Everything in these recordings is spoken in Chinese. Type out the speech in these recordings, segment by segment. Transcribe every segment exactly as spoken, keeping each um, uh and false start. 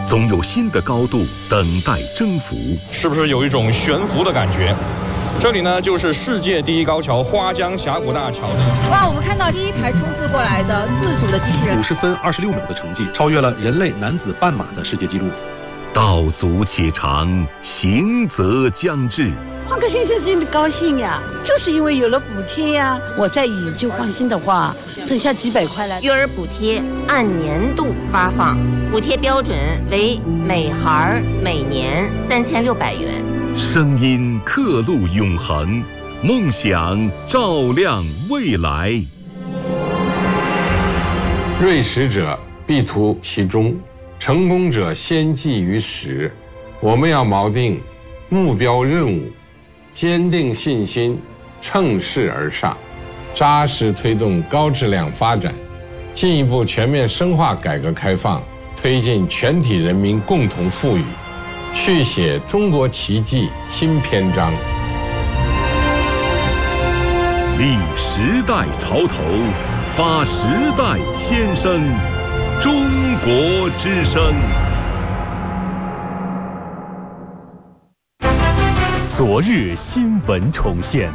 总有新的高度等待征服。 是不是有一种悬浮的感觉？这里呢，就是世界第一高桥花江峡谷大桥。 哇，我们看到第一台冲刺过来的自主的机器人， 五十分二十六秒的成绩，超越了人类男子半马的世界纪录。 道阻且长，行则将至。 换个先生真的高兴呀，就是因为有了补贴呀。我再以旧换新的话，剩下几百块了。 育儿补贴按年度发放，补贴标准为每孩每年三千六百元。 声音刻录永恒，梦想照亮未来。 锐实者必图其中，成功者先记于始。我们要锚定目标任务，坚定信心，乘势而上，扎实推动高质量发展，进一步全面深化改革开放，推进全体人民共同富裕，续写中国奇迹新篇章。 立时代潮头，发时代先声，中国之声。 昨日新闻重现。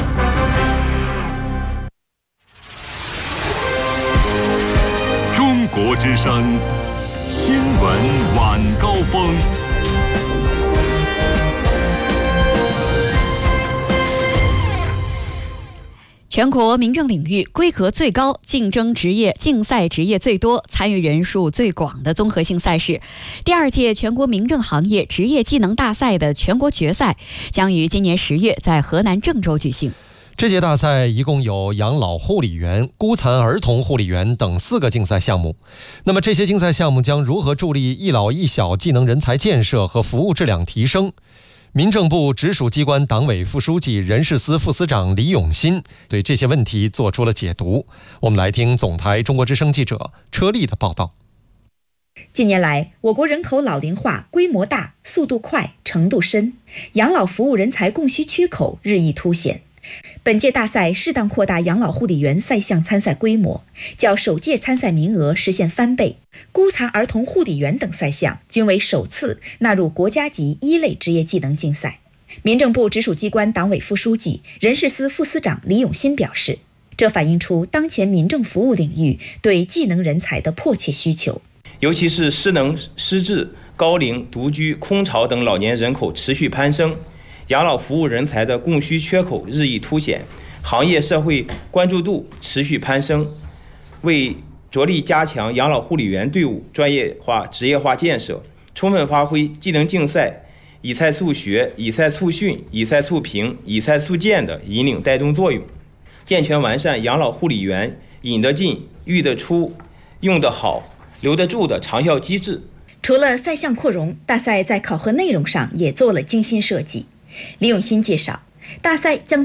中国之声新闻晚高峰。 全国民政领域规格最高、竞争职业、竞赛职业最多、参与人数最广的综合性赛事——第二届全国民政行业职业技能大赛的全国决赛，将于今年十月在河南郑州举行。 这届大赛一共有养老护理员、孤残儿童护理员等四个竞赛项目。那么这些竞赛项目将如何助力一老一小技能人才建设和服务质量提升？民政部直属机关党委副书记、人事司副司长李永新对这些问题做出了解读。我们来听总台中国之声记者车丽的报道。 近年来，我国人口老龄化规模大、速度快、程度深，养老服务人才供需缺口日益凸显。本届大赛适当扩大养老护理员赛项参赛规模，较首届参赛名额实现翻倍。孤残儿童护理员等赛项均为首次纳入国家级一类职业技能竞赛。民政部直属机关党委副书记、人事司副司长李永新表示，这反映出当前民政服务领域对技能人才的迫切需求。 尤其是失能、失智、高龄、独居、空巢等老年人口持续攀升，养老服务人才的供需缺口日益凸显，行业社会关注度持续攀升。为着力加强养老护理员队伍专业化、职业化建设，充分发挥技能竞赛以赛促学、以赛促训、以赛促评、以赛促建的引领带动作用，健全完善养老护理员引得进、育得出、用得好、留得住的长效机制。 除了赛项扩容，大赛在考核内容上也做了精心设计。李永新介绍，大赛将